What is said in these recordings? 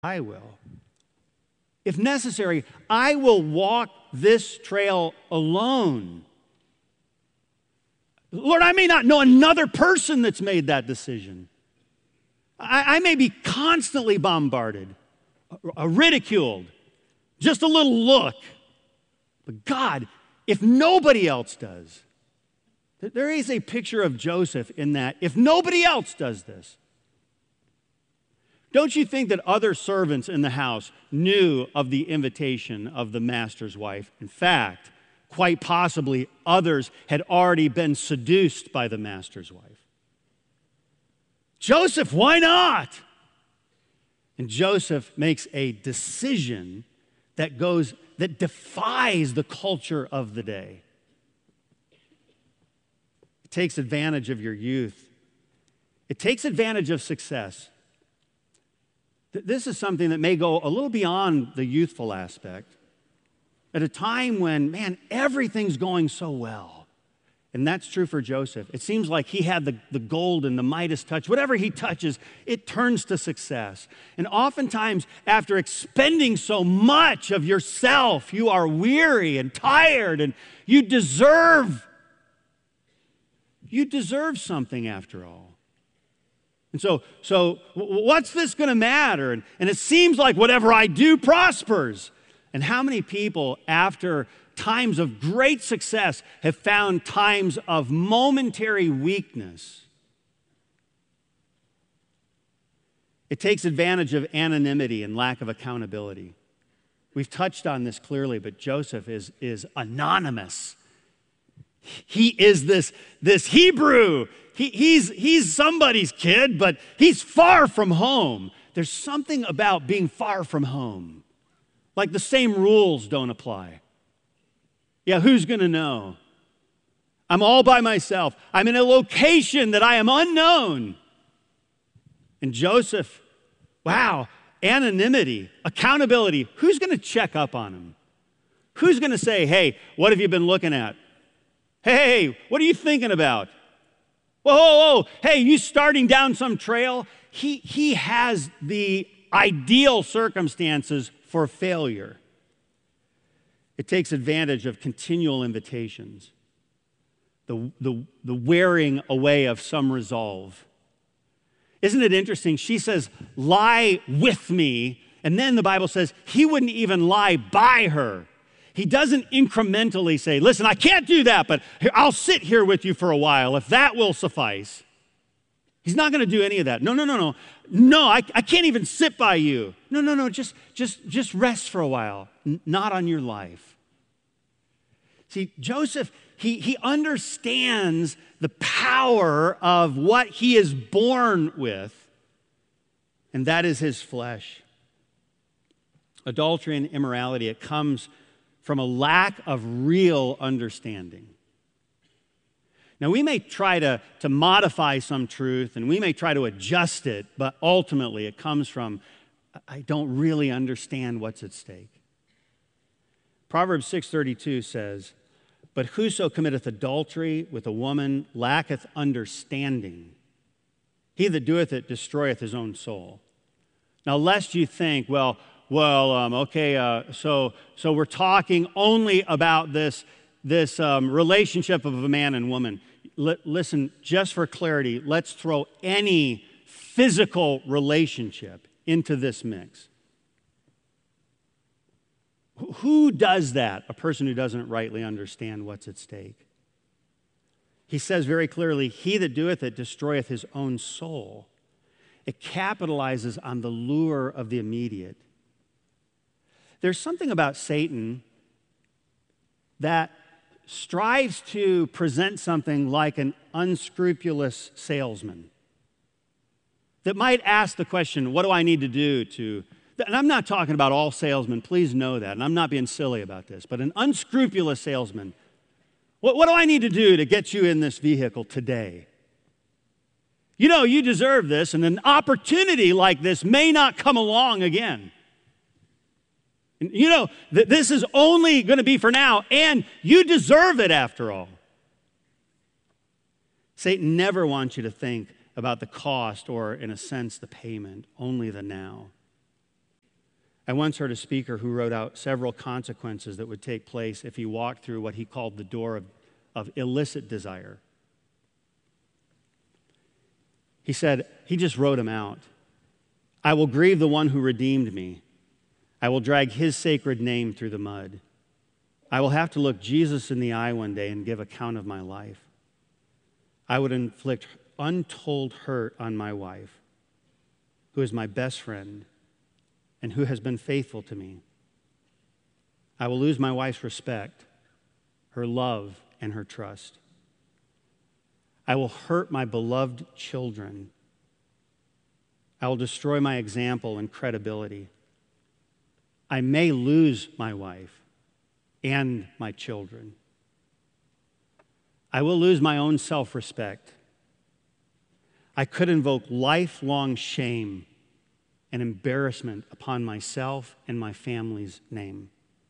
I will. If necessary, I will walk this trail alone. Lord, I may not know another person that's made that decision. I may be constantly bombarded, ridiculed, just a little look. But God, if nobody else does, there is a picture of Joseph in that. If nobody else does this, don't you think that other servants in the house knew of the invitation of the master's wife? In fact, quite possibly others had already been seduced by the master's wife. Joseph, why not? And Joseph makes a decision that defies the culture of the day. It takes advantage of your youth. It takes advantage of success. This is something that may go a little beyond the youthful aspect. At a time when, man, everything's going so well. And that's true for Joseph. It seems like he had the gold and the Midas touch. Whatever he touches, it turns to success. And oftentimes, after expending so much of yourself, you are weary and tired, and you deserve something after all. And so what's this going to matter? And it seems like whatever I do prospers. And how many people, after times of great success, have found times of momentary weakness? It takes advantage of anonymity and lack of accountability. We've touched on this clearly, but Joseph is anonymous. He is this Hebrew. He's somebody's kid, but he's far from home. There's something about being far from home. Like the same rules don't apply. Yeah, who's going to know? I'm all by myself. I'm in a location that I am unknown. And Joseph, wow, anonymity, accountability. Who's going to check up on him? Who's going to say, hey, what have you been looking at? Hey, what are you thinking about? Whoa, hey, you starting down some trail? He has the ideal circumstances for failure. It takes advantage of continual invitations, the wearing away of some resolve. Isn't it interesting? She says, lie with me, and then the Bible says he wouldn't even lie by her. He doesn't incrementally say, listen, I can't do that, but I'll sit here with you for a while if that will suffice. He's not going to do any of that. No, I can't even sit by you. No, just rest for a while. Not on your life. See, Joseph, he understands the power of what he is born with, and that is his flesh. Adultery and immorality, it comes from a lack of real understanding. Now, we may try to modify some truth, and we may try to adjust it, but ultimately it comes from, I don't really understand what's at stake. Proverbs 6:32 says, but whoso committeth adultery with a woman lacketh understanding. He that doeth it destroyeth his own soul. Now, lest you think, so we're talking only about this relationship of a man and woman. Listen, just for clarity, let's throw any physical relationship into this mix. Who does that? A person who doesn't rightly understand what's at stake. He says very clearly, he that doeth it destroyeth his own soul. It capitalizes on the lure of the immediate. There's something about Satan that strives to present something like an unscrupulous salesman that might ask the question, what do I need to do to... And I'm not talking about all salesmen, please know that, and I'm not being silly about this, but an unscrupulous salesman, what do I need to do to get you in this vehicle today? You know, you deserve this, and an opportunity like this may not come along again. And you know, this is only going to be for now, and you deserve it after all. Satan never wants you to think about the cost or, in a sense, the payment, only the now. I once heard a speaker who wrote out several consequences that would take place if he walked through what he called the door of illicit desire. He said, he just wrote them out. I will grieve the one who redeemed me. I will drag his sacred name through the mud. I will have to look Jesus in the eye one day and give account of my life. I would inflict untold hurt on my wife, who is my best friend and who has been faithful to me. I will lose my wife's respect, her love, and her trust. I will hurt my beloved children. I will destroy my example and credibility. I may lose my wife and my children. I will lose my own self-respect. I could invoke lifelong shame and embarrassment upon myself and my family's name.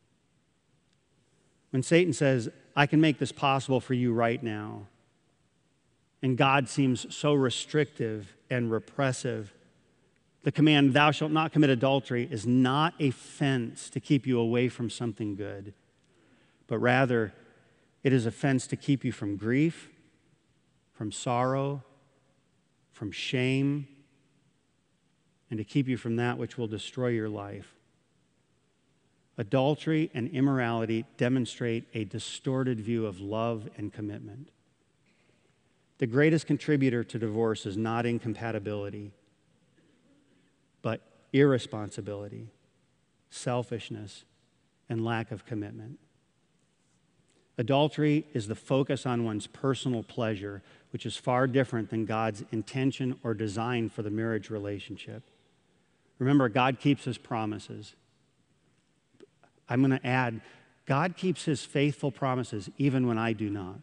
When Satan says, I can make this possible for you right now, and God seems so restrictive and repressive, the command, thou shalt not commit adultery, is not a fence to keep you away from something good, but rather it is a fence to keep you from grief, from sorrow, from shame, and to keep you from that which will destroy your life. Adultery and immorality demonstrate a distorted view of love and commitment. The greatest contributor to divorce is not incompatibility, but irresponsibility, selfishness, and lack of commitment. Adultery is the focus on one's personal pleasure, which is far different than God's intention or design for the marriage relationship. Remember, God keeps his promises. I'm going to add, God keeps his faithful promises even when I do not.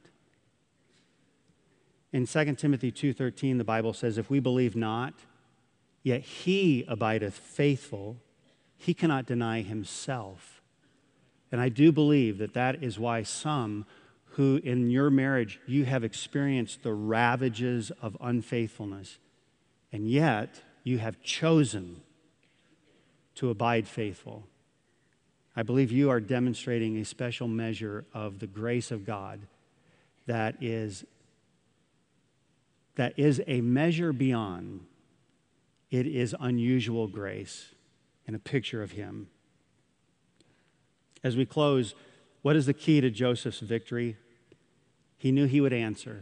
In 2 Timothy 2:13, the Bible says, if we believe not, yet he abideth faithful, he cannot deny himself. And I do believe that that is why some who in your marriage, you have experienced the ravages of unfaithfulness, and yet you have chosen to abide faithful. I believe you are demonstrating a special measure of the grace of God that is a measure beyond. It is unusual grace and a picture of him. As we close, what is the key to Joseph's victory? He knew he would answer.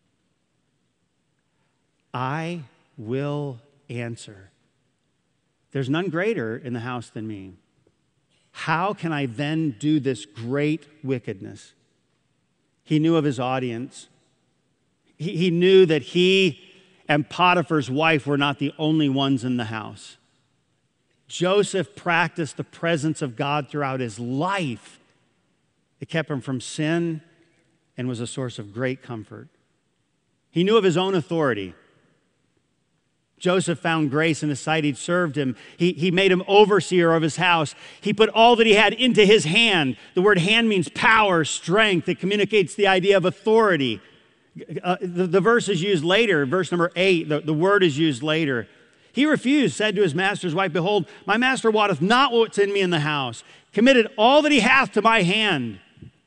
I will answer. There's none greater in the house than me. How can I then do this great wickedness? He knew of his audience. He knew that he and Potiphar's wife were not the only ones in the house. Joseph practiced the presence of God throughout his life. It kept him from sin and was a source of great comfort. He knew of his own authority. Joseph found grace in his sight. He'd served him. He made him overseer of his house. He put all that he had into his hand. The word hand means power, strength. It communicates the idea of authority. The verse is used later, verse number 8, the word is used later. He refused, said to his master's wife, behold, my master wotteth not what's in me in the house, committed all that he hath to my hand.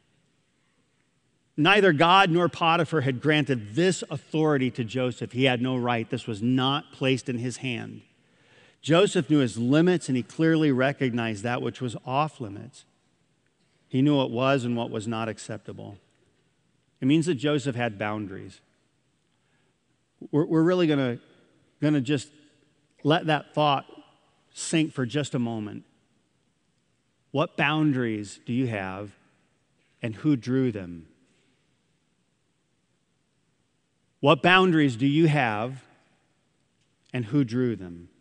Neither God nor Potiphar had granted this authority to Joseph. He had no right. This was not placed in his hand. Joseph knew his limits, and he clearly recognized that which was off limits. He knew what was and what was not acceptable. It means that Joseph had boundaries. We're really going to just let that thought sink for just a moment. What boundaries do you have, and who drew them? What boundaries do you have, and who drew them?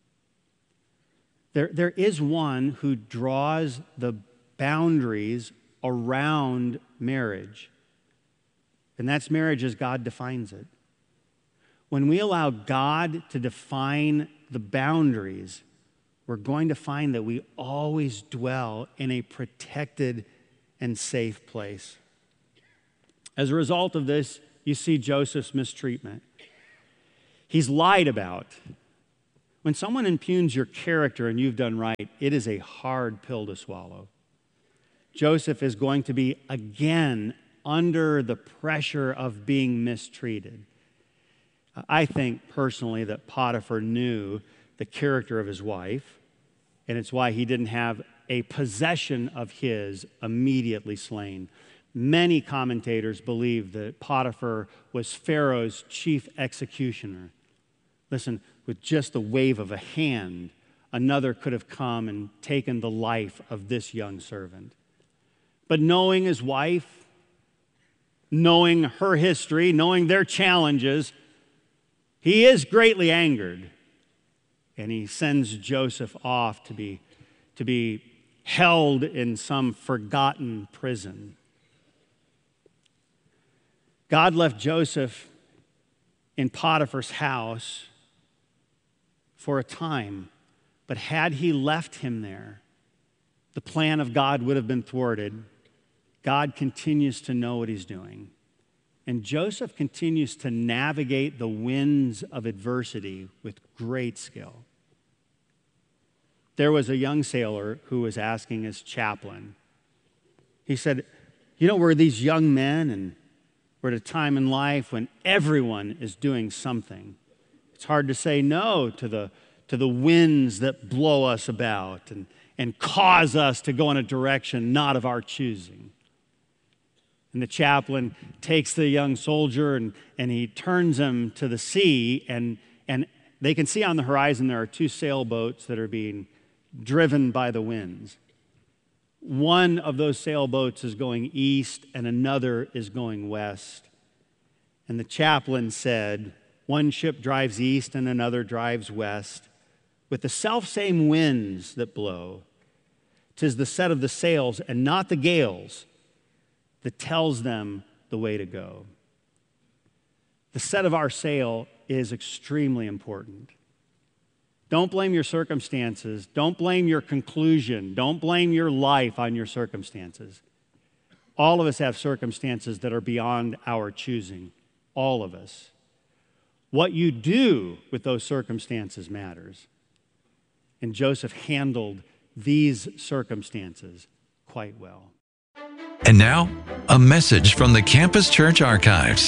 There is one who draws the boundaries around marriage. And that's marriage as God defines it. When we allow God to define the boundaries, we're going to find that we always dwell in a protected and safe place. As a result of this, you see Joseph's mistreatment. He's lied about. When someone impugns your character and you've done right, it is a hard pill to swallow. Joseph is going to be again under the pressure of being mistreated. I think personally that Potiphar knew the character of his wife, and it's why he didn't have a possession of his immediately slain. Many commentators believe that Potiphar was Pharaoh's chief executioner. Listen, with just the wave of a hand, another could have come and taken the life of this young servant. But knowing his wife, knowing her history, knowing their challenges, he is greatly angered. And he sends Joseph off to be held in some forgotten prison. God left Joseph in Potiphar's house for a time, but had he left him there, the plan of God would have been thwarted. God continues to know what he's doing. And Joseph continues to navigate the winds of adversity with great skill. There was a young sailor who was asking his chaplain. He said, we're these young men and we're at a time in life when everyone is doing something. It's hard to say no to the winds that blow us about and cause us to go in a direction not of our choosing. And the chaplain takes the young soldier and he turns him to the sea, and they can see on the horizon there are two sailboats that are being driven by the winds. One of those sailboats is going east and another is going west. And the chaplain said, one ship drives east and another drives west, with the selfsame winds that blow. 'Tis the set of the sails and not the gales that tells them the way to go. The set of our sail is extremely important. Don't blame your circumstances. Don't blame your conclusion. Don't blame your life on your circumstances. All of us have circumstances that are beyond our choosing. All of us. What you do with those circumstances matters. And Joseph handled these circumstances quite well. And now, a message from the Campus Church Archives.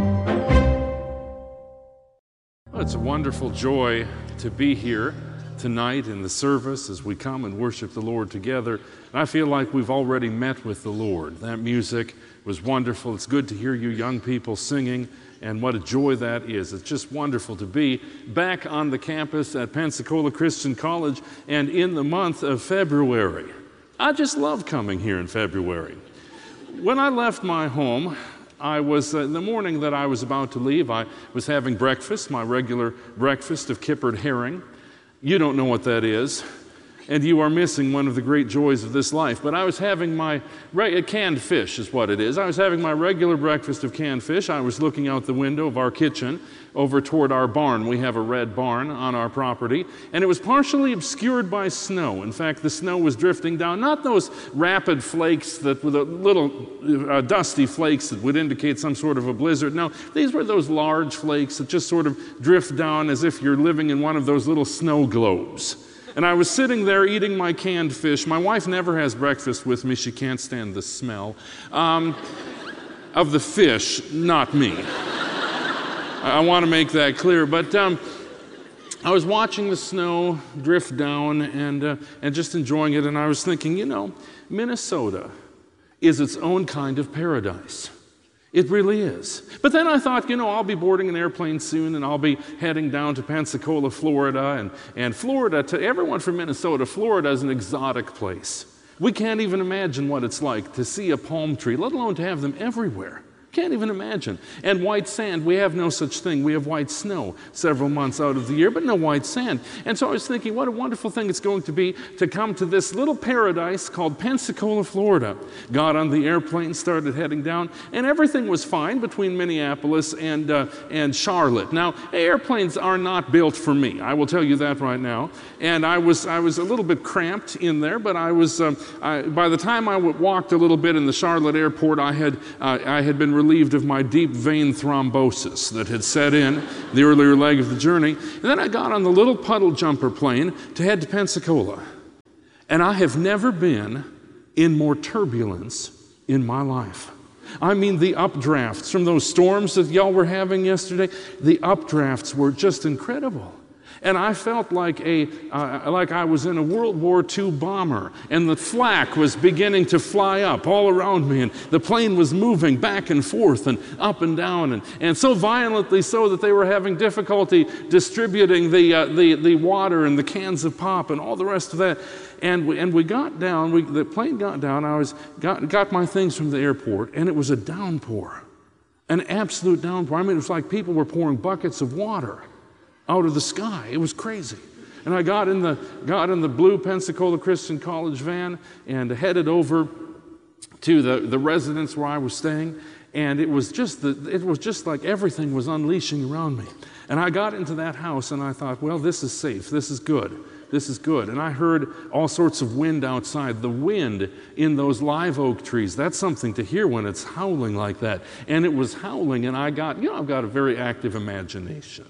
Well, it's a wonderful joy to be here tonight in the service as we come and worship the Lord together. And I feel like we've already met with the Lord. That music was wonderful. It's good to hear you young people singing, and what a joy that is. It's just wonderful to be back on the campus at Pensacola Christian College and in the month of February. I just love coming here in February. When I left my home, I was, in the morning that I was about to leave, I was having breakfast, my regular breakfast of kippered herring. You don't know what that is, and you are missing one of the great joys of this life. But I was having my canned fish is what it is. I was having my regular breakfast of canned fish. I was looking out the window of our kitchen over toward our barn. We have a red barn on our property, and it was partially obscured by snow. In fact, the snow was drifting down, not those rapid flakes that with a little dusty flakes that would indicate some sort of a blizzard. No, these were those large flakes that just sort of drift down as if you're living in one of those little snow globes. And I was sitting there eating my canned fish. My wife never has breakfast with me. She can't stand the smell of the fish, not me. I want to make that clear. But I was watching the snow drift down and just enjoying it. And I was thinking, Minnesota is its own kind of paradise. It really is. But then I thought, I'll be boarding an airplane soon and I'll be heading down to Pensacola, Florida. And Florida, to everyone from Minnesota, Florida is an exotic place. We can't even imagine what it's like to see a palm tree, let alone to have them everywhere. Can't even imagine. And white sand, we have no such thing. We have white snow several months out of the year, but no white sand. And so I was thinking, what a wonderful thing it's going to be to come to this little paradise called Pensacola, Florida. Got on the airplane, started heading down, and everything was fine between Minneapolis and Charlotte. Now, airplanes are not built for me. I will tell you that right now. And I was a little bit cramped in there, but by the time I walked a little bit in the Charlotte airport, I had been relieved of my deep vein thrombosis that had set in the earlier leg of the journey. And then I got on the little puddle jumper plane to head to Pensacola. And I have never been in more turbulence in my life. I mean, the updrafts from those storms that y'all were having yesterday, the updrafts were just incredible. And I felt like I was in a World War II bomber, and the flak was beginning to fly up all around me, and the plane was moving back and forth and up and down, and so violently so that they were having difficulty distributing the water and the cans of pop and all the rest of that. And we got down, the plane got down, got my things from the airport, and it was a downpour, an absolute downpour. I mean, it was like people were pouring buckets of water out of the sky. It was crazy. And I got in the blue Pensacola Christian College van and headed over to the residence where I was staying, and it was just like everything was unleashing around me. And I got into that house and I thought, well, this is safe. This is good. This is good. And I heard all sorts of wind outside. The wind in those live oak trees, that's something to hear when it's howling like that. And it was howling, and I've got a very active imagination.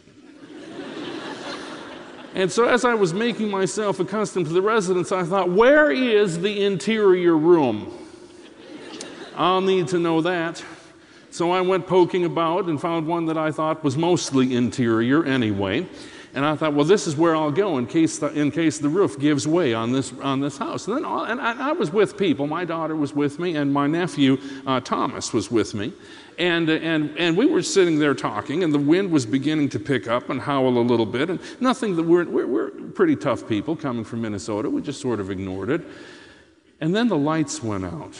And so as I was making myself accustomed to the residence, I thought, where is the interior room? I'll need to know that. So I went poking about and found one that I thought was mostly interior anyway. And I thought, well, this is where I'll go in case the roof gives way on this house. And I was with people. My daughter was with me, and my nephew Thomas was with me. And we were sitting there talking, and the wind was beginning to pick up and howl a little bit, and nothing that we're pretty tough people coming from Minnesota. We just sort of ignored it. And then the lights went out.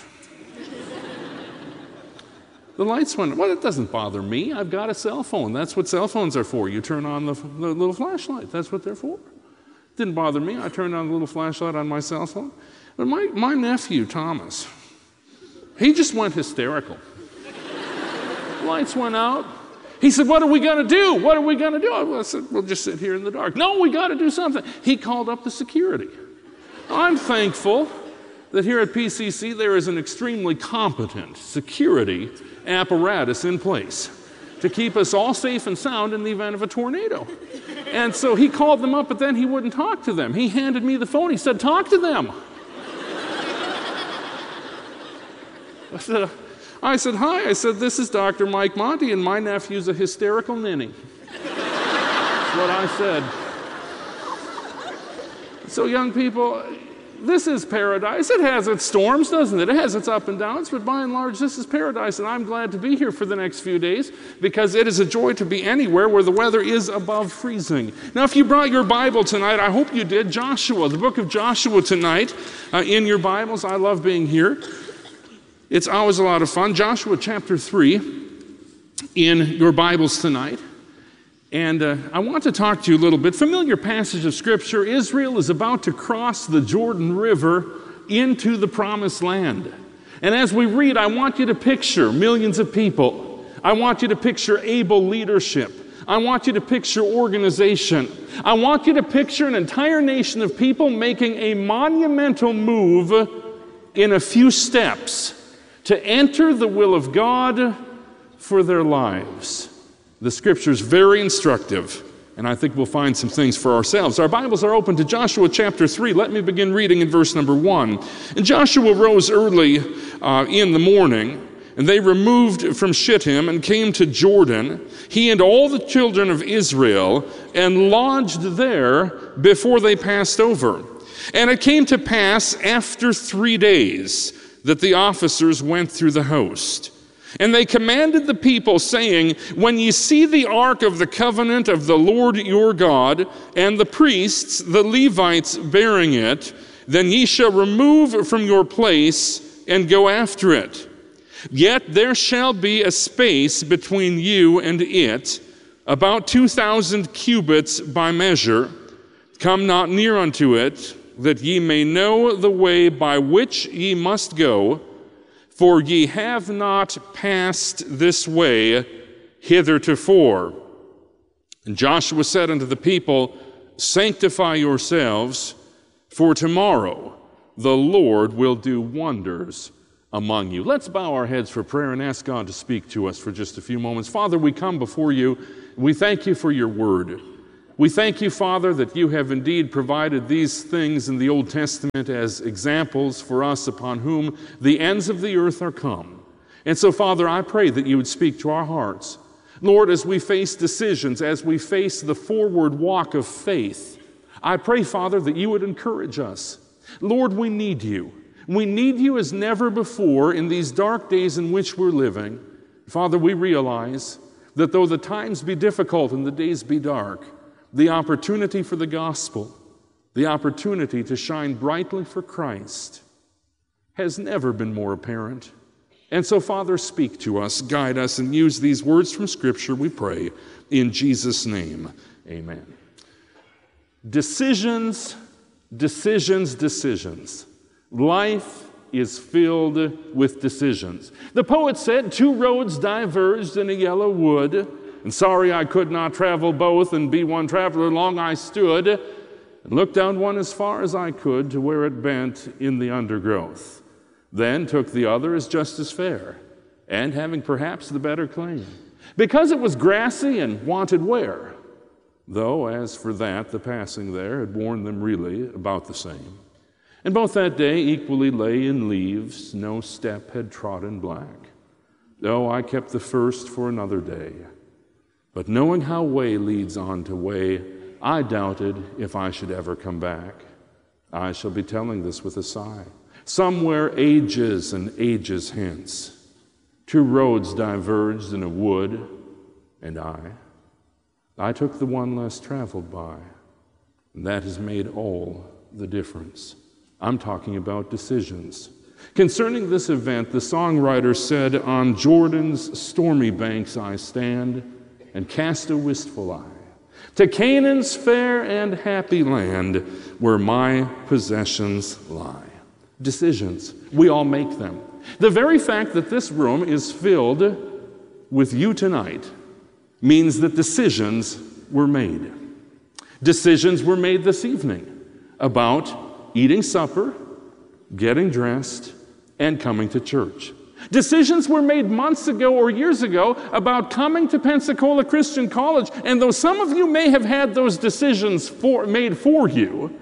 The lights went, well, it doesn't bother me. I've got a cell phone. That's what cell phones are for. You turn on the little flashlight. That's what they're for. Didn't bother me. I turned on the little flashlight on my cell phone. But my nephew, Thomas, he just went hysterical. Lights went out. He said, what are we going to do? What are we going to do? I said, we'll just sit here in the dark. No, we got to do something. He called up the security. I'm thankful that here at PCC there is an extremely competent security apparatus in place to keep us all safe and sound in the event of a tornado. And so he called them up, but then he wouldn't talk to them. He handed me the phone. He said, talk to them. I said, hi. I said, this is Dr. Mike Monty, and my nephew's a hysterical ninny. That's what I said. So young people, this is paradise. It has its storms, doesn't it? It has its up and downs, but by and large, this is paradise, and I'm glad to be here for the next few days because it is a joy to be anywhere where the weather is above freezing. Now, if you brought your Bible tonight, I hope you did, Joshua, the book of Joshua tonight in your Bibles. I love being here. It's always a lot of fun. Joshua chapter 3 in your Bibles tonight. And I want to talk to you a little bit. Familiar passage of Scripture. Israel is about to cross the Jordan River into the Promised Land. And as we read, I want you to picture millions of people. I want you to picture able leadership. I want you to picture organization. I want you to picture an entire nation of people making a monumental move in a few steps to enter the will of God for their lives. The Scripture is very instructive, and I think we'll find some things for ourselves. Our Bibles are open to Joshua chapter 3. Let me begin reading in verse number 1. And Joshua rose early in the morning, and they removed from Shittim and came to Jordan, he and all the children of Israel, and lodged there before they passed over. And it came to pass after 3 days that the officers went through the host. And they commanded the people, saying, when ye see the ark of the covenant of the Lord your God, and the priests, the Levites, bearing it, then ye shall remove from your place and go after it. Yet there shall be a space between you and it, about 2,000 cubits by measure. Come not near unto it, that ye may know the way by which ye must go, for ye have not passed this way hithertofore. And Joshua said unto the people, sanctify yourselves, for tomorrow the Lord will do wonders among you. Let's bow our heads for prayer and ask God to speak to us for just a few moments. Father, we come before you. We thank you for your word. We thank you, Father, that you have indeed provided these things in the Old Testament as examples for us upon whom the ends of the earth are come. And so, Father, I pray that you would speak to our hearts. Lord, as we face decisions, as we face the forward walk of faith, I pray, Father, that you would encourage us. Lord, we need you. We need you as never before in these dark days in which we're living. Father, we realize that though the times be difficult and the days be dark, the opportunity for the gospel, the opportunity to shine brightly for Christ has never been more apparent. And so, Father, speak to us, guide us, and use these words from Scripture, we pray, in Jesus' name. Amen. Decisions, decisions, decisions. Life is filled with decisions. The poet said, 2 roads diverged in a yellow wood, and sorry I could not travel both, and be one traveler long I stood, and looked down one as far as I could to where it bent in the undergrowth. Then took the other as just as fair, and having perhaps the better claim, because it was grassy and wanted wear, though as for that the passing there had worn them really about the same. And both that day equally lay in leaves, no step had trodden black. Though I kept the first for another day. But knowing how way leads on to way, I doubted if I should ever come back. I shall be telling this with a sigh. Somewhere ages and ages hence, 2 roads diverged in a wood, and I took the one less traveled by, and that has made all the difference. I'm talking about decisions. Concerning this event, the songwriter said, on Jordan's stormy banks I stand and cast a wistful eye to Canaan's fair and happy land where my possessions lie. Decisions. We all make them. The very fact that this room is filled with you tonight means that decisions were made. Decisions were made this evening about eating supper, getting dressed, and coming to church. Decisions were made months ago or years ago about coming to Pensacola Christian College, and though some of you may have had those decisions made for you,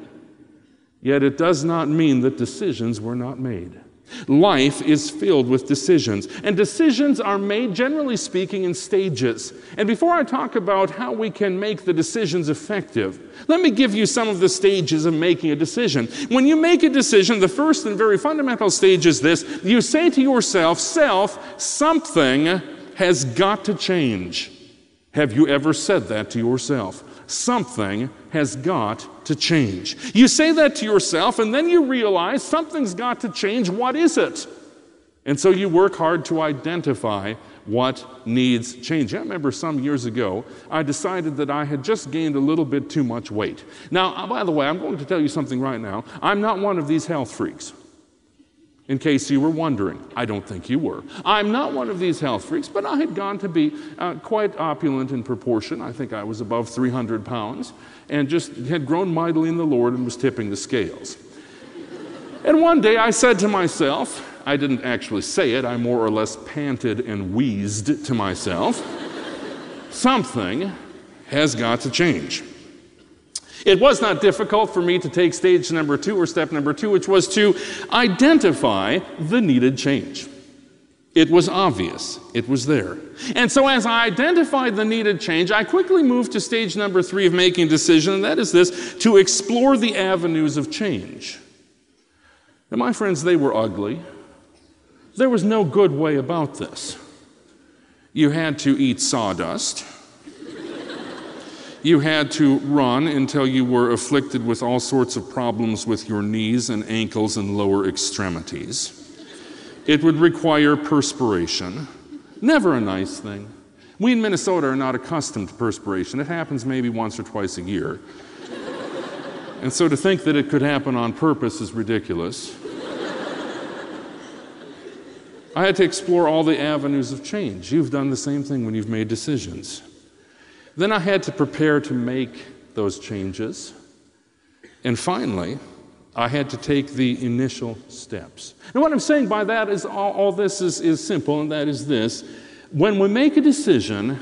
yet it does not mean that decisions were not made. Life is filled with decisions, and decisions are made, generally speaking, in stages. And before I talk about how we can make the decisions effective, let me give you some of the stages of making a decision. When you make a decision, the first and very fundamental stage is this. You say to yourself, self, something has got to change. Have you ever said that to yourself? Something has got to change. You say that to yourself, and then you realize something's got to change. What is it? And so you work hard to identify what needs changing. I remember some years ago, I decided that I had just gained a little bit too much weight. Now, by the way, I'm going to tell you something right now. I'm not one of these health freaks. In case you were wondering, I don't think you were. I'm not one of these health freaks, but I had gone to be quite opulent in proportion. I think I was above 300 pounds and just had grown mightily in the Lord and was tipping the scales. And one day I said to myself, I didn't actually say it, I more or less panted and wheezed to myself, something has got to change. It was not difficult for me to take stage number 2 or step number 2, which was to identify the needed change. It was obvious. It was there. And so as I identified the needed change, I quickly moved to stage number 3 of making a decision, and that is this, to explore the avenues of change. Now, my friends, they were ugly. There was no good way about this. You had to eat sawdust. You had to run until you were afflicted with all sorts of problems with your knees and ankles and lower extremities. It would require perspiration. Never a nice thing. We in Minnesota are not accustomed to perspiration. It happens maybe once or twice a year. And so to think that it could happen on purpose is ridiculous. I had to explore all the avenues of change. You've done the same thing when you've made decisions. Then I had to prepare to make those changes. And finally, I had to take the initial steps. And what I'm saying by that is all this is simple, and that is this. When we make a decision,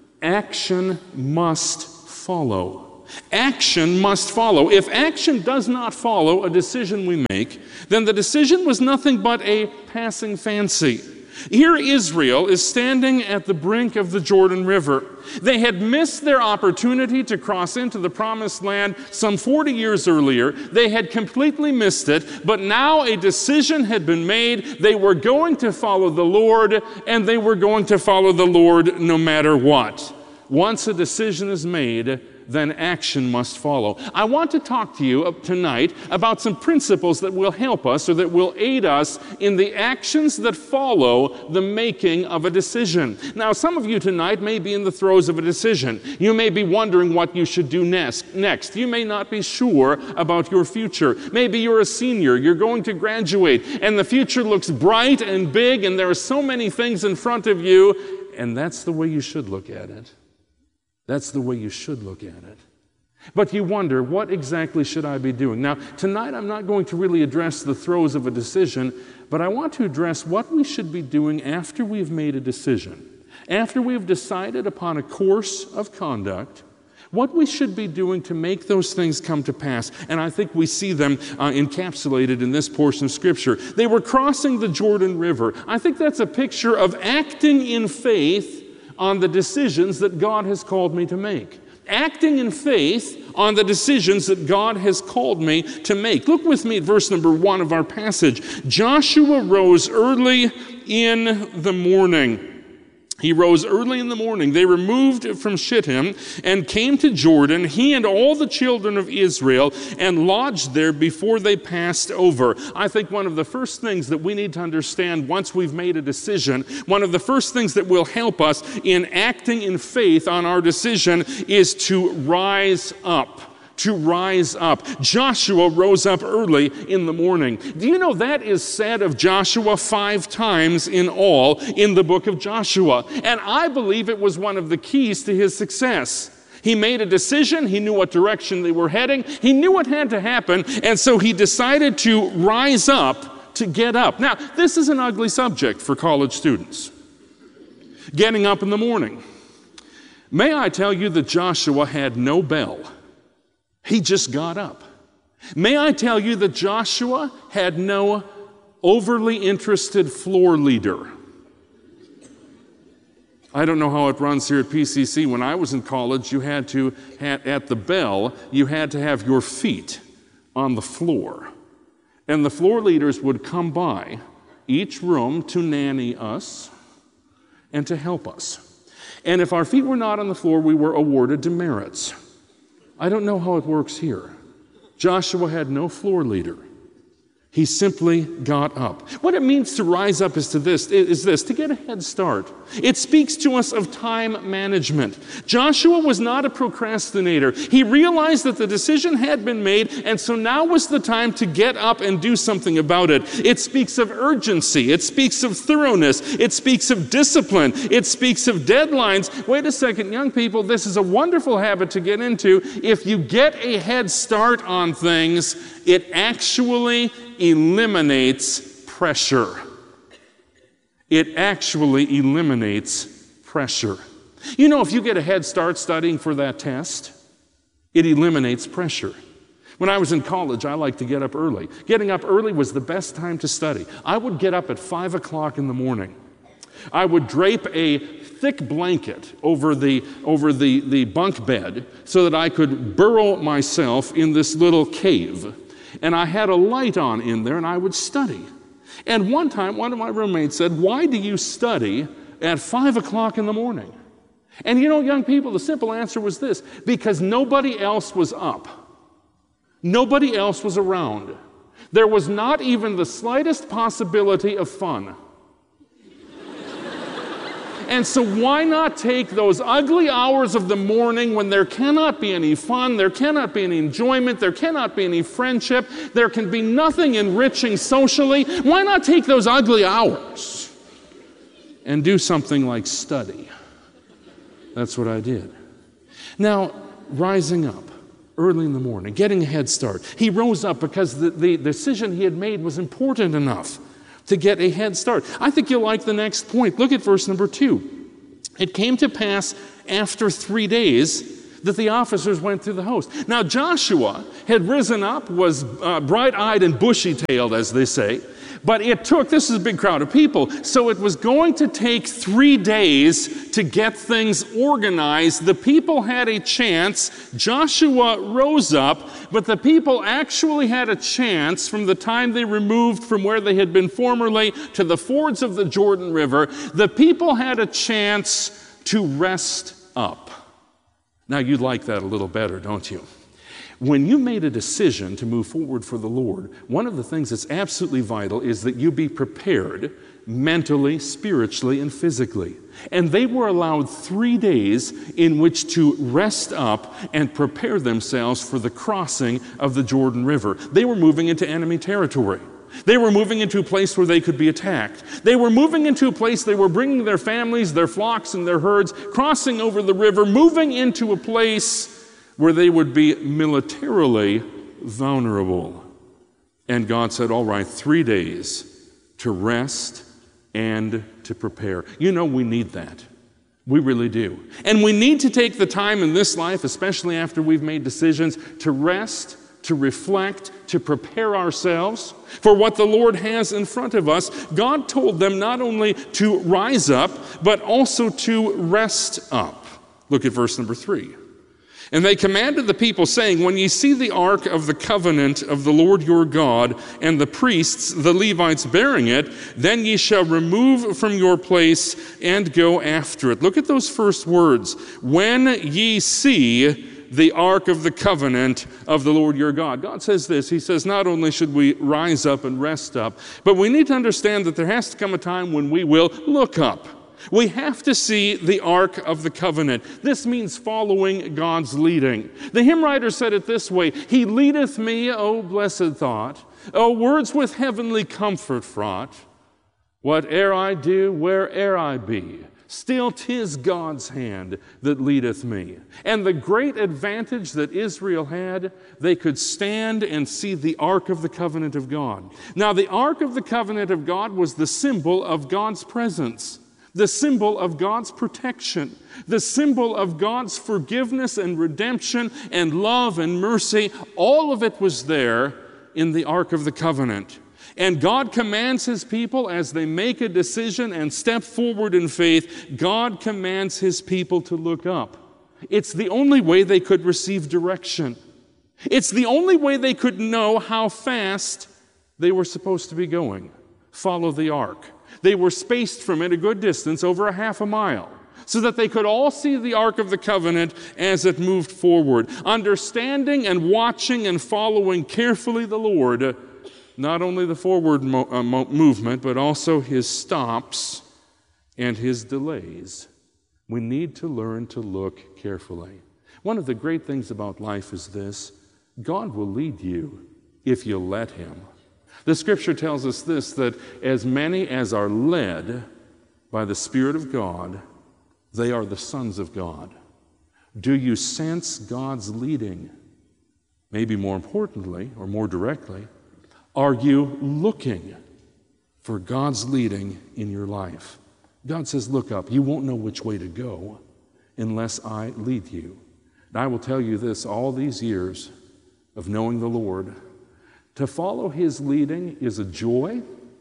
action must follow. Action must follow. If action does not follow a decision we make, then the decision was nothing but a passing fancy. Here Israel is standing at the brink of the Jordan River. They had missed their opportunity to cross into the Promised Land some 40 years earlier. They had completely missed it, but now a decision had been made. They were going to follow the Lord, and they were going to follow the Lord no matter what. Once a decision is made, then action must follow. I want to talk to you tonight about some principles that will help us or that will aid us in the actions that follow the making of a decision. Now, some of you tonight may be in the throes of a decision. You may be wondering what you should do next. You may not be sure about your future. Maybe you're a senior, you're going to graduate, and the future looks bright and big, and there are so many things in front of you, and that's the way you should look at it. That's the way you should look at it. But you wonder, what exactly should I be doing? Now, tonight I'm not going to really address the throes of a decision, but I want to address what we should be doing after we've made a decision. After we've decided upon a course of conduct, what we should be doing to make those things come to pass. And I think we see them encapsulated in this portion of Scripture. They were crossing the Jordan River. I think that's a picture of acting in faith on the decisions that God has called me to make. Acting in faith on the decisions that God has called me to make. Look with me at verse number 1 of our passage. Joshua rose early in the morning. He rose early in the morning. They removed from Shittim and came to Jordan, he and all the children of Israel, and lodged there before they passed over. I think one of the first things that we need to understand once we've made a decision, one of the first things that will help us in acting in faith on our decision is to rise up. To rise up. Joshua rose up early in the morning. Do you know that is said of Joshua 5 times in all in the book of Joshua? And I believe it was one of the keys to his success. He made a decision. He knew what direction they were heading. He knew what had to happen. And so he decided to rise up, to get up. Now, this is an ugly subject for college students. Getting up in the morning. May I tell you that Joshua had no bell. He just got up. May I tell you that Joshua had no overly interested floor leader. I don't know how it runs here at PCC. When I was in college, you had to, at the bell, you had to have your feet on the floor. And the floor leaders would come by each room to nanny us and to help us. And if our feet were not on the floor, we were awarded demerits. I don't know how it works here. Joshua had no floor leader. He simply got up. What it means to rise up is this, to get a head start. It speaks to us of time management. Joshua was not a procrastinator. He realized that the decision had been made, and so now was the time to get up and do something about it. It speaks of urgency. It speaks of thoroughness. It speaks of discipline. It speaks of deadlines. Wait a second, young people, this is a wonderful habit to get into. If you get a head start on things, it actually eliminates pressure. It actually eliminates pressure. You know, if you get a head start studying for that test, it eliminates pressure. When I was in college, I liked to get up early. Getting up early was the best time to study. I would get up at 5 o'clock in the morning. I would drape a thick blanket over the bunk bed so that I could burrow myself in this little cave. And I had a light on in there, and I would study. And one time, one of my roommates said, "Why do you study at 5 o'clock in the morning?" And you know, young people, the simple answer was this: because nobody else was up. Nobody else was around. There was not even the slightest possibility of fun. And so why not take those ugly hours of the morning when there cannot be any fun, there cannot be any enjoyment, there cannot be any friendship, there can be nothing enriching socially. Why not take those ugly hours and do something like study? That's what I did. Now, rising up. early in the morning, getting a head start. He rose up because the decision he had made was important enough to get a head start. I think you'll like the next point. Look at verse number 2. It came to pass after 3 days that the officers went through the host. Now Joshua had risen up, was bright-eyed and bushy-tailed, as they say, but it took, this is a big crowd of people, so it was going to take 3 days to get things organized. The people had a chance. Joshua rose up, but the people actually had a chance from the time they removed from where they had been formerly to the fords of the Jordan River. The people had a chance to rest up. Now, you like that a little better, don't you? When you made a decision to move forward for the Lord, one of the things that's absolutely vital is that you be prepared mentally, spiritually, and physically. And they were allowed 3 days in which to rest up and prepare themselves for the crossing of the Jordan River. They were moving into enemy territory. They were moving into a place where they could be attacked. They were moving into a place, they were bringing their families, their flocks, and their herds, crossing over the river, moving into a place where they would be militarily vulnerable. And God said, all right, 3 days to rest and to prepare. You know, we need that. We really do. And we need to take the time in this life, especially after we've made decisions, to rest, to reflect, to prepare ourselves for what the Lord has in front of us. God told them not only to rise up, but also to rest up. Look at verse number 3. And they commanded the people, saying, when ye see the ark of the covenant of the Lord your God, and the priests, the Levites, bearing it, then ye shall remove from your place and go after it. Look at those first words. When ye see the ark of the covenant of the Lord your God. God says this. He says, not only should we rise up and rest up, but we need to understand that there has to come a time when we will look up. We have to see the Ark of the Covenant. This means following God's leading. The hymn writer said it this way, He leadeth me, O blessed thought, O words with heavenly comfort fraught. Whate'er I do, where'er I be, still 'tis God's hand that leadeth me. And the great advantage that Israel had, they could stand and see the Ark of the Covenant of God. Now, the Ark of the Covenant of God was the symbol of God's presence, the symbol of God's protection, the symbol of God's forgiveness and redemption and love and mercy. All of it was there in the Ark of the Covenant. And God commands His people as they make a decision and step forward in faith, God commands His people to look up. It's the only way they could receive direction. It's the only way they could know how fast they were supposed to be going. Follow the ark. They were spaced from it a good distance, over a half a mile, so that they could all see the Ark of the Covenant as it moved forward, understanding and watching and following carefully the Lord, not only the forward movement, but also His stops and His delays. We need to learn to look carefully. One of the great things about life is this: God will lead you if you'll let Him. The Scripture tells us this, that as many as are led by the Spirit of God, they are the sons of God. Do you sense God's leading? Maybe more importantly, or more directly, are you looking for God's leading in your life? God says, look up. You won't know which way to go unless I lead you. And I will tell you this, all these years of knowing the Lord, to follow His leading is a joy.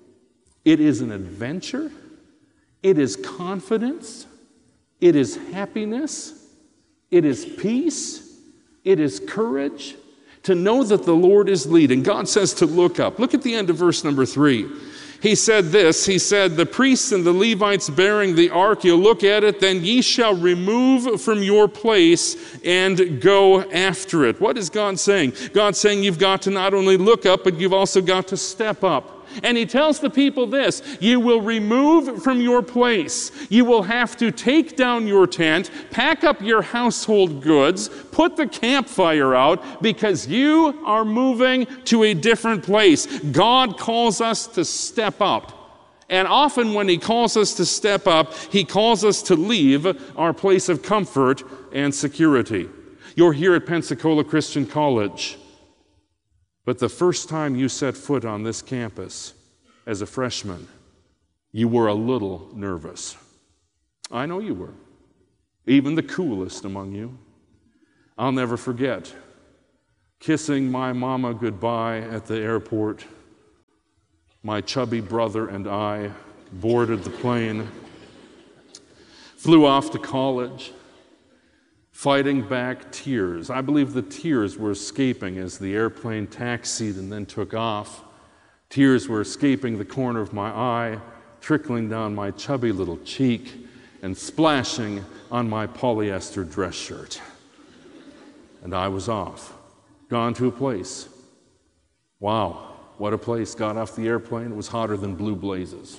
It is an adventure. It is confidence. It is happiness. It is peace. It is courage to know that the Lord is leading. God says to look up. Look at the end of verse number 3. He said this, He said, the priests and the Levites bearing the ark, you'll look at it, then ye shall remove from your place and go after it. What is God saying? God's saying you've got to not only look up, but you've also got to step up. And He tells the people this, you will remove from your place. You will have to take down your tent, pack up your household goods, put the campfire out, because you are moving to a different place. God calls us to step up. And often when He calls us to step up, He calls us to leave our place of comfort and security. You're here at Pensacola Christian College. But the first time you set foot on this campus as a freshman, you were a little nervous. I know you were. Even the coolest among you. I'll never forget kissing my mama goodbye at the airport. My chubby brother and I boarded the plane, flew off to college, fighting back tears. I believe the tears were escaping as the airplane taxied and then took off. Tears were escaping the corner of my eye, trickling down my chubby little cheek, and splashing on my polyester dress shirt. And I was off, gone to a place. Wow, what a place. Got off the airplane, it was hotter than blue blazes.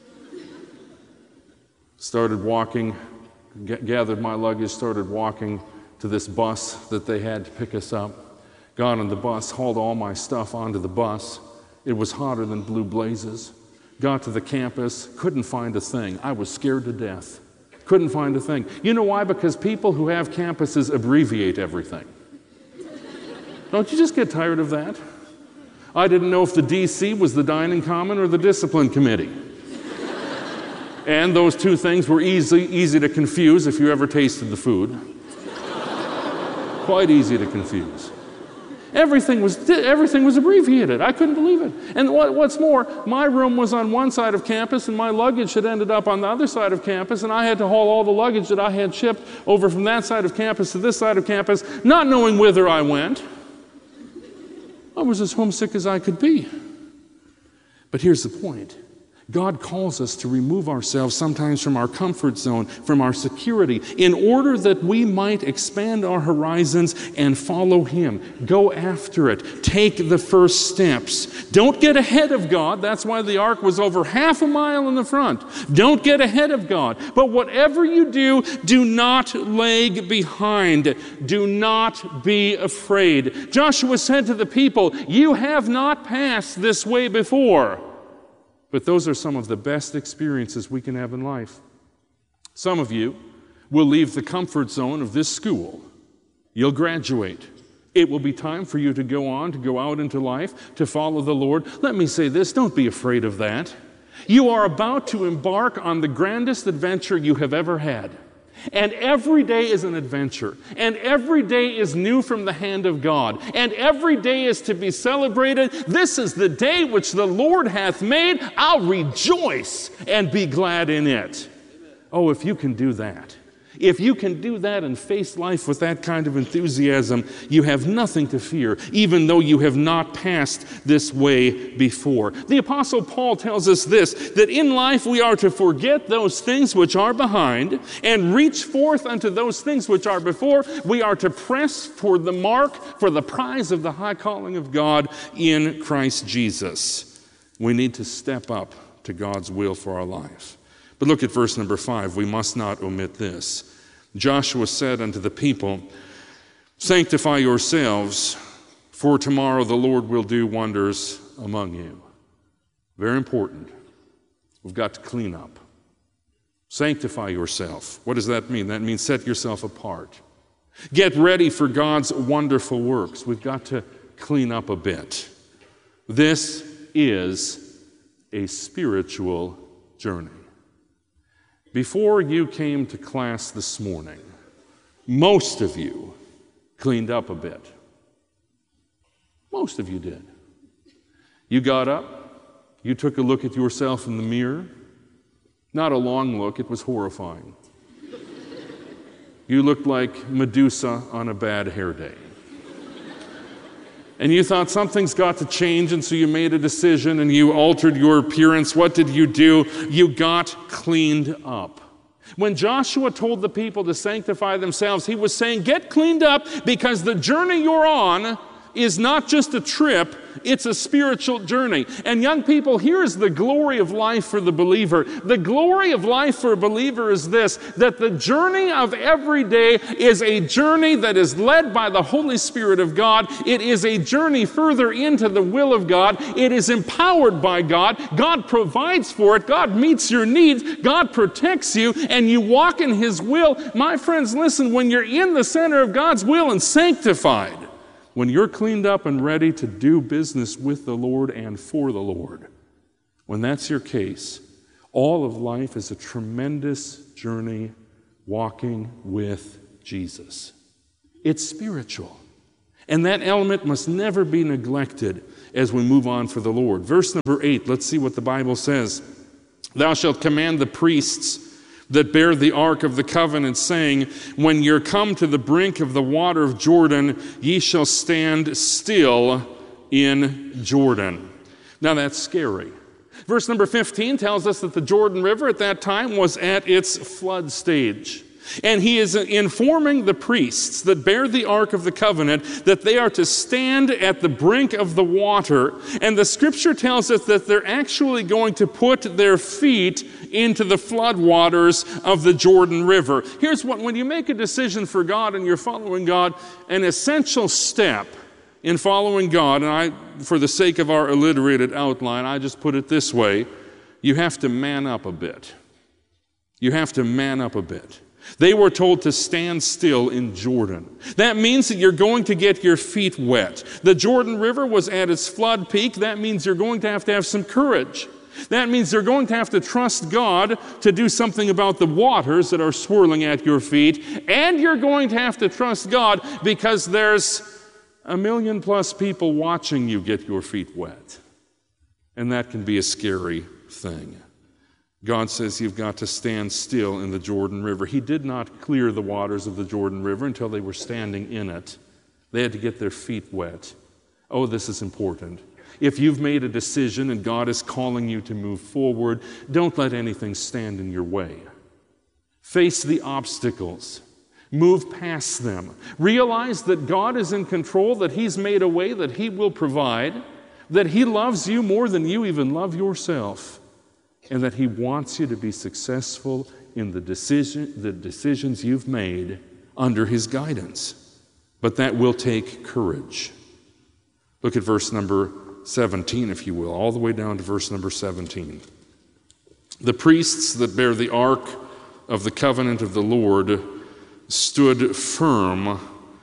Started walking, gathered my luggage, started walking to this bus that they had to pick us up. Got on the bus, hauled all my stuff onto the bus. It was hotter than blue blazes. Got to the campus, couldn't find a thing. I was scared to death. Couldn't find a thing. You know why? Because people who have campuses abbreviate everything. Don't you just get tired of that? I didn't know if the DC was the dining common or the discipline committee. And those two things were easy to confuse if you ever tasted the food. Quite easy to confuse. Everything was abbreviated. I couldn't believe it. And what's more, my room was on one side of campus and my luggage had ended up on the other side of campus, and I had to haul all the luggage that I had shipped over from that side of campus to this side of campus, not knowing whither I went. I was as homesick as I could be. But here's the point. God calls us to remove ourselves sometimes from our comfort zone, from our security, in order that we might expand our horizons and follow Him. Go after it. Take the first steps. Don't get ahead of God. That's why the ark was over half a mile in the front. Don't get ahead of God. But whatever you do, do not lag behind. Do not be afraid. Joshua said to the people, "You have not passed this way before." But those are some of the best experiences we can have in life. Some of you will leave the comfort zone of this school. You'll graduate. It will be time for you to go on, to go out into life, to follow the Lord. Let me say this, don't be afraid of that. You are about to embark on the grandest adventure you have ever had. And every day is an adventure. And every day is new from the hand of God. And every day is to be celebrated. This is the day which the Lord hath made. I'll rejoice and be glad in it. Oh, if you can do that. If you can do that and face life with that kind of enthusiasm, you have nothing to fear, even though you have not passed this way before. The Apostle Paul tells us this, that in life we are to forget those things which are behind and reach forth unto those things which are before. We are to press for the mark, for the prize of the high calling of God in Christ Jesus. We need to step up to God's will for our life. But look at verse number 5. We must not omit this. Joshua said unto the people, "Sanctify yourselves, for tomorrow the Lord will do wonders among you." Very important. We've got to clean up. Sanctify yourself. What does that mean? That means set yourself apart. Get ready for God's wonderful works. We've got to clean up a bit. This is a spiritual journey. Before you came to class this morning, most of you cleaned up a bit. Most of you did. You got up, you took a look at yourself in the mirror. Not a long look, it was horrifying. You looked like Medusa on a bad hair day. And you thought something's got to change, and so you made a decision and you altered your appearance. What did you do? You got cleaned up. When Joshua told the people to sanctify themselves, he was saying, get cleaned up, because the journey you're on is not just a trip, It's a spiritual journey. And young people, here is the glory of life for the believer. The glory of life for a believer is this, that the journey of every day is a journey that is led by the Holy Spirit of God. It is a journey further into the will of God. It is empowered by God. God provides for it. God meets your needs. God protects you, and you walk in His will. My friends, listen, when you're in the center of God's will and sanctified, when you're cleaned up and ready to do business with the Lord and for the Lord, when that's your case, all of life is a tremendous journey walking with Jesus. It's spiritual. And that element must never be neglected as we move on for the Lord. Verse number 8, let's see what the Bible says. Thou shalt command the priests that bear the ark of the covenant, saying, when you're come to the brink of the water of Jordan, ye shall stand still in Jordan. Now that's scary. Verse number 15 tells us that the Jordan River at that time was at its flood stage. And he is informing the priests that bear the Ark of the Covenant that they are to stand at the brink of the water. And the Scripture tells us that they're actually going to put their feet into the flood waters of the Jordan River. Here's what, when you make a decision for God and you're following God, an essential step in following God, and for the sake of our alliterated outline, I just put it this way, you have to man up a bit. You have to man up a bit. They were told to stand still in Jordan. That means that you're going to get your feet wet. The Jordan River was at its flood peak. That means you're going to have some courage. That means you're going to have to trust God to do something about the waters that are swirling at your feet. And you're going to have to trust God because there's 1 million plus people watching you get your feet wet. And that can be a scary thing. God says you've got to stand still in the Jordan River. He did not clear the waters of the Jordan River until they were standing in it. They had to get their feet wet. Oh, this is important. If you've made a decision and God is calling you to move forward, don't let anything stand in your way. Face the obstacles. Move past them. Realize that God is in control, that He's made a way, that He will provide, that He loves you more than you even love yourself, and that He wants you to be successful in the decisions you've made under His guidance. But that will take courage. Look at verse number 17, if you will, all the way down to verse number 17. The priests that bear the ark of the covenant of the Lord stood firm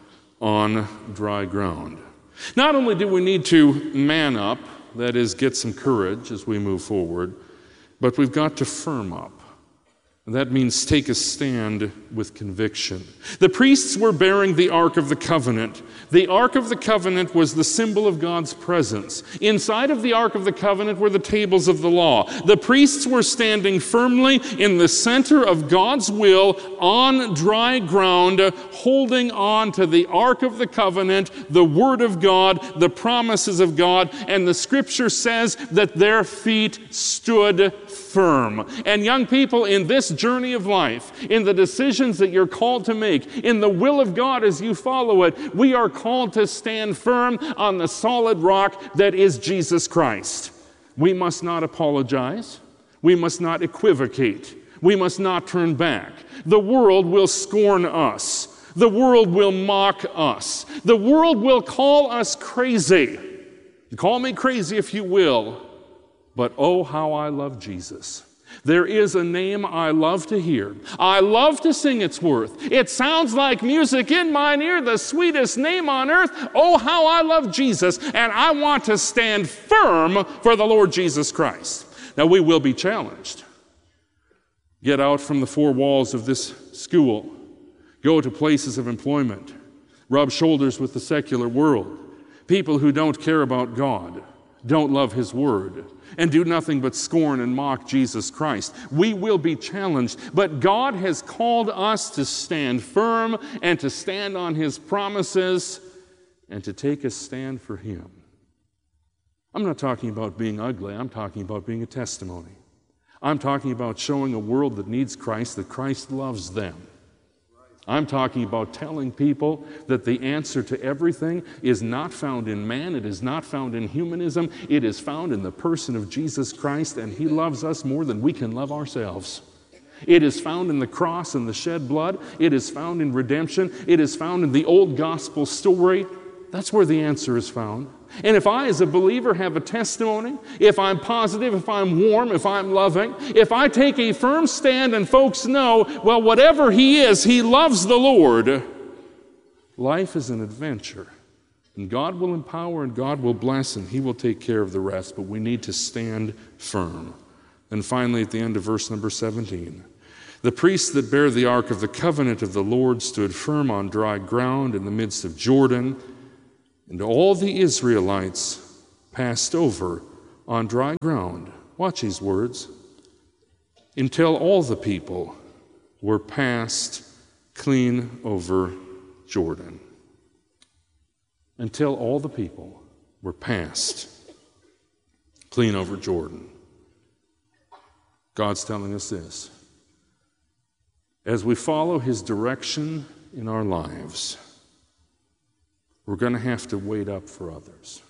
on dry ground. Not only do we need to man up, that is, get some courage as we move forward, but we've got to firm up. And that means take a stand with conviction. The priests were bearing the Ark of the Covenant. The Ark of the Covenant was the symbol of God's presence. Inside of the Ark of the Covenant were the tables of the law. The priests were standing firmly in the center of God's will on dry ground, holding on to the Ark of the Covenant, the Word of God, the promises of God, and the Scripture says that their feet stood firm. And young people, in this journey of life, in the decisions that you're called to make, in the will of God as you follow it, we are called to stand firm on the solid rock that is Jesus Christ. We must not apologize. We must not equivocate. We must not turn back. The world will scorn us. The world will mock us. The world will call us crazy. Call me crazy if you will. But oh, how I love Jesus. There is a name I love to hear. I love to sing its worth. It sounds like music in mine ear, the sweetest name on earth. Oh, how I love Jesus, and I want to stand firm for the Lord Jesus Christ. Now, we will be challenged. Get out from the four walls of this school. Go to places of employment. Rub shoulders with the secular world. People who don't care about God, don't love His Word, and do nothing but scorn and mock Jesus Christ. We will be challenged, but God has called us to stand firm and to stand on His promises and to take a stand for Him. I'm not talking about being ugly. I'm talking about being a testimony. I'm talking about showing a world that needs Christ, that Christ loves them. I'm talking about telling people that the answer to everything is not found in man, it is not found in humanism, it is found in the person of Jesus Christ, and He loves us more than we can love ourselves. It is found in the cross and the shed blood. It is found in redemption. It is found in the old gospel story. That's where the answer is found. And if I, as a believer, have a testimony, if I'm positive, if I'm warm, if I'm loving, if I take a firm stand and folks know, well, whatever he is, he loves the Lord, life is an adventure. And God will empower and God will bless and He will take care of the rest, but we need to stand firm. And finally, at the end of verse number 17, the priests that bear the ark of the covenant of the Lord stood firm on dry ground in the midst of Jordan, and all the Israelites passed over on dry ground. Watch these words. Until all the people were passed clean over Jordan. Until all the people were passed clean over Jordan. God's telling us this. As we follow His direction in our lives, we're going to have to wait up for others.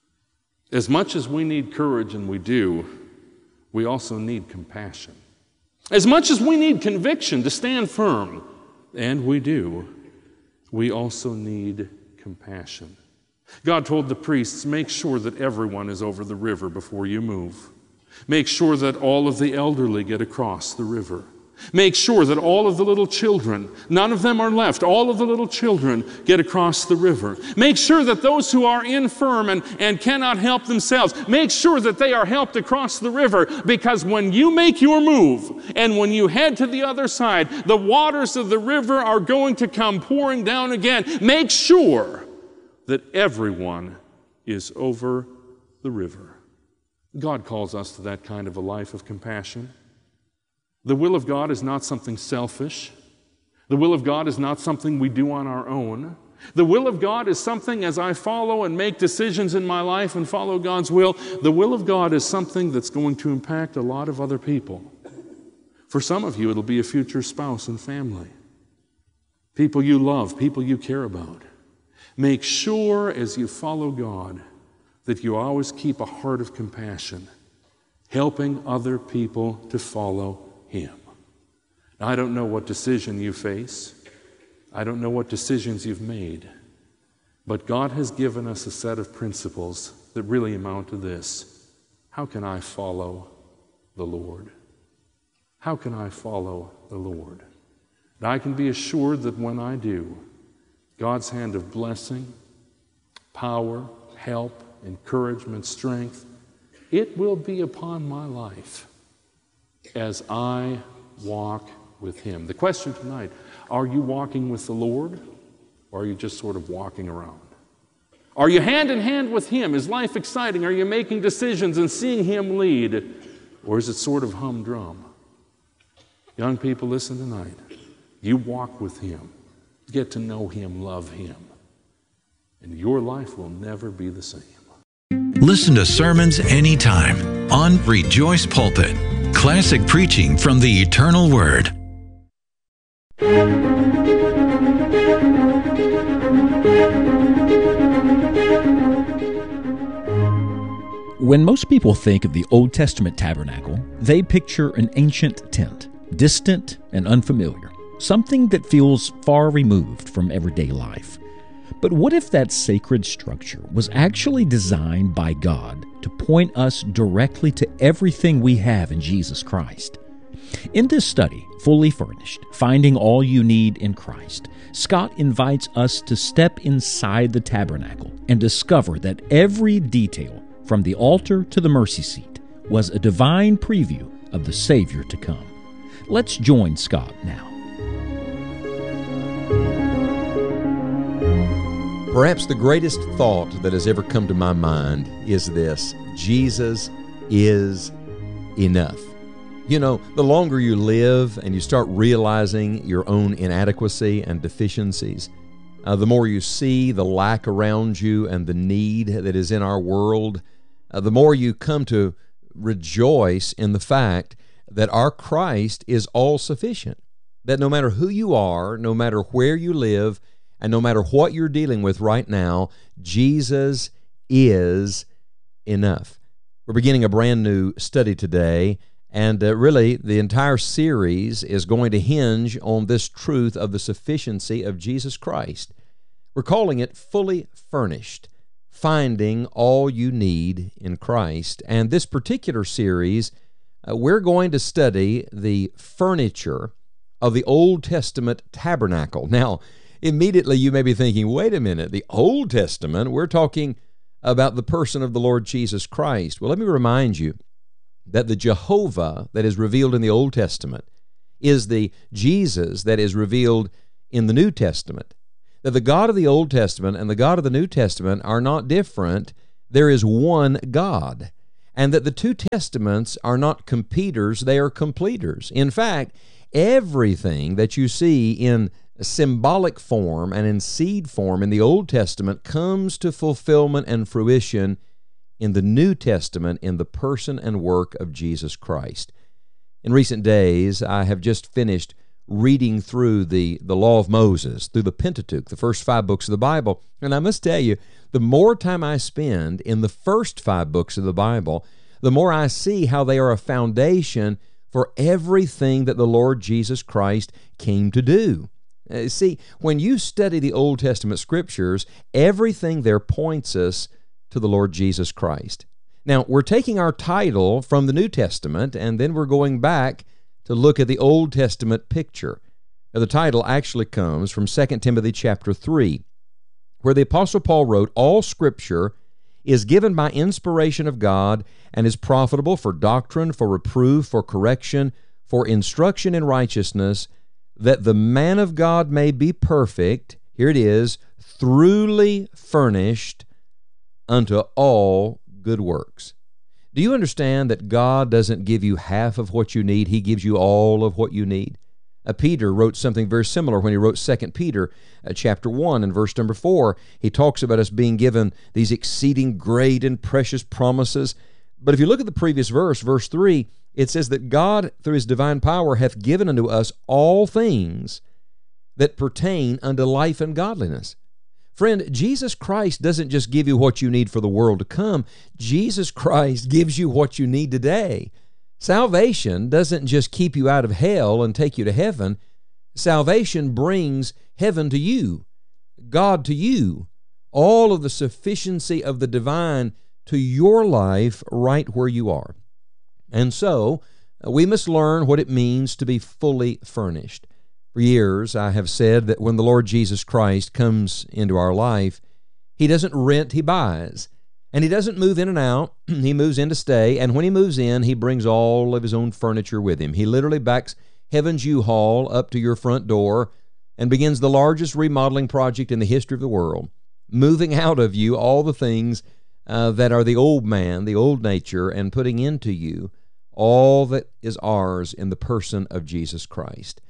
As much as we need courage, and we do, we also need compassion. As much as we need conviction to stand firm, and we do, we also need compassion. God told the priests, make sure that everyone is over the river before you move. Make sure that all of the elderly get across the river. Make sure that all of the little children, none of them are left, all of the little children get across the river. Make sure that those who are infirm and cannot help themselves, make sure that they are helped across the river, because when you make your move and when you head to the other side, the waters of the river are going to come pouring down again. Make sure that everyone is over the river. God calls us to that kind of a life of compassion. The will of God is not something selfish. The will of God is not something we do on our own. The will of God is something, as I follow and make decisions in my life and follow God's will, the will of God is something that's going to impact a lot of other people. For some of you, it'll be a future spouse and family. People you love, people you care about. Make sure as you follow God that you always keep a heart of compassion, helping other people to follow Him. Now, I don't know what decision you face. I don't know what decisions you've made. But God has given us a set of principles that really amount to this. How can I follow the Lord? How can I follow the Lord? And I can be assured that when I do, God's hand of blessing, power, help, encouragement, strength, it will be upon my life as I walk with Him. The question tonight, are you walking with the Lord, or are you just sort of walking around? Are you hand in hand with Him? Is life exciting? Are you making decisions and seeing Him lead? Or is it sort of humdrum? Young people, listen tonight. You walk with Him. Get to know Him, love Him. And your life will never be the same. Listen to sermons anytime on Rejoice Pulpit. Classic preaching from the eternal Word. When most people think of the Old Testament tabernacle, they picture an ancient tent, distant and unfamiliar, something that feels far removed from everyday life. But what if that sacred structure was actually designed by God to point us directly to everything we have in Jesus Christ? In this study, Fully Furnished, Finding All You Need in Christ, Scott invites us to step inside the tabernacle and discover that every detail, from the altar to the mercy seat, was a divine preview of the Savior to come. Let's join Scott now. Perhaps the greatest thought that has ever come to my mind is this: Jesus is enough. You know, the longer you live and you start realizing your own inadequacy and deficiencies, the more you see the lack around you and the need that is in our world, the more you come to rejoice in the fact that our Christ is all sufficient. that no matter who you are, no matter where you live, and no matter what you're dealing with right now, Jesus is enough. We're beginning a brand new study today, and really the entire series is going to hinge on this truth of the sufficiency of Jesus Christ. We're calling it Fully Furnished, Finding All You Need in Christ. And this particular series, we're going to study the furniture of the Old Testament tabernacle. Now, immediately you may be thinking, wait a minute, the Old Testament? We're talking about the person of the Lord Jesus Christ. Well, let me remind you that the Jehovah that is revealed in the Old Testament is the Jesus that is revealed in the New Testament. That the God of the Old Testament and the God of the New Testament are not different. There is one God. And that the two testaments are not competers, they are completers. In fact, everything that you see in symbolic form and in seed form in the Old Testament comes to fulfillment and fruition in the New Testament in the person and work of Jesus Christ. In recent days, I have just finished reading through the Law of Moses, through the Pentateuch, the first 5 books of the Bible. And I must tell you, the more time I spend in the first 5 books of the Bible, the more I see how they are a foundation for everything that the Lord Jesus Christ came to do. See, when you study the Old Testament Scriptures, everything there points us to the Lord Jesus Christ. Now, we're taking our title from the New Testament, and then we're going back to look at the Old Testament picture. Now, the title actually comes from 2 Timothy chapter 3, where the Apostle Paul wrote, "All Scripture is given by inspiration of God and is profitable for doctrine, for reproof, for correction, for instruction in righteousness, that the man of God may be perfect," here it is, "truly furnished unto all good works." Do you understand that God doesn't give you half of what you need? He gives you all of what you need. Peter wrote something very similar when he wrote 2 Peter chapter 1 and verse number 4. He talks about us being given these exceeding great and precious promises. But if you look at the previous verse, verse 3, it says that God, through His divine power, hath given unto us all things that pertain unto life and godliness. Friend, Jesus Christ doesn't just give you what you need for the world to come. Jesus Christ gives you what you need today. Salvation doesn't just keep you out of hell and take you to heaven. Salvation brings heaven to you, God to you, all of the sufficiency of the divine to your life right where you are. And so, we must learn what it means to be fully furnished. For years, I have said that when the Lord Jesus Christ comes into our life, He doesn't rent, He buys. And He doesn't move in and out. He moves in to stay. And when He moves in, He brings all of His own furniture with Him. He literally backs heaven's U-Haul up to your front door and begins the largest remodeling project in the history of the world, moving out of you all the things that are the old man, the old nature, and putting into you all that is ours in the person of Jesus Christ.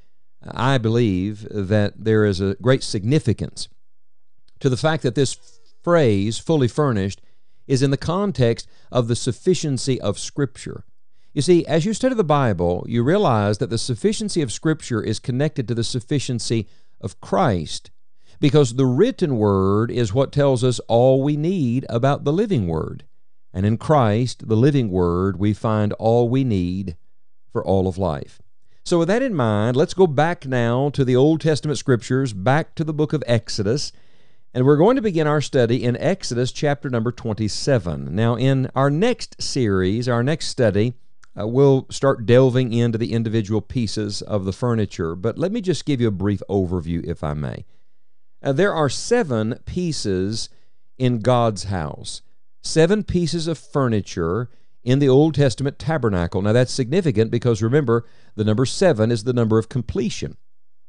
I believe that there is a great significance to the fact that this phrase, fully furnished, is in the context of the sufficiency of Scripture. You see, as you study the Bible, you realize that the sufficiency of Scripture is connected to the sufficiency of Christ, because the written Word is what tells us all we need about the living Word. And in Christ, the living Word, we find all we need for all of life. So with that in mind, let's go back now to the Old Testament Scriptures, back to the book of Exodus, and we're going to begin our study in Exodus chapter number 27. Now, in our next series, our next study, we'll start delving into the individual pieces of the furniture, but let me just give you a brief overview, if I may. There are 7 pieces in God's house, 7 pieces of furniture in the Old Testament tabernacle. Now, that's significant because, remember, the number 7 is the number of completion.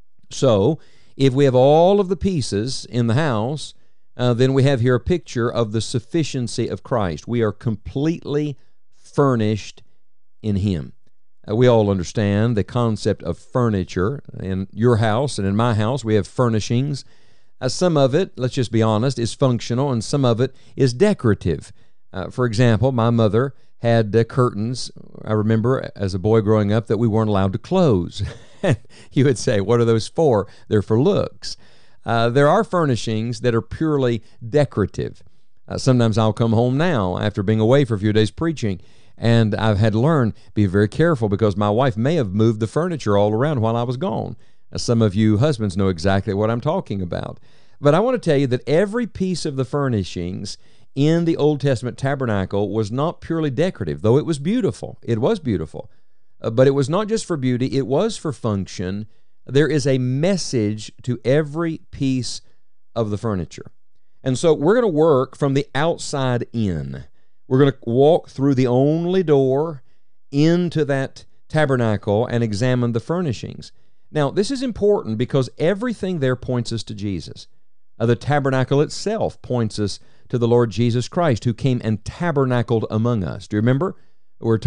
So, if we have all of the pieces in the house, then we have here a picture of the sufficiency of Christ. We are completely furnished in Him. We all understand the concept of furniture. In your house and in my house, we have furnishings. Some of it, let's just be honest, is functional, and some of it is decorative. For example, my mother had curtains I remember as a boy growing up that we weren't allowed to close. You would say, what are those for? They're for looks. There are furnishings that are purely decorative. Sometimes I'll come home now after being away for a few days preaching, and I've had to learn, be very careful, because my wife may have moved the furniture all around while I was gone. Some of you husbands know exactly what I'm talking about. But I want to tell you that every piece of the furnishings in the Old Testament tabernacle was not purely decorative, though it was beautiful. It was beautiful. But it was not just for beauty, it was for function. There is a message to every piece of the furniture. And so we're going to work from the outside in. We're going to walk through the only door into that tabernacle and examine the furnishings. Now, this is important because everything there points us to Jesus. The tabernacle itself points us to the Lord Jesus Christ, who came and tabernacled among us. Do you remember? We're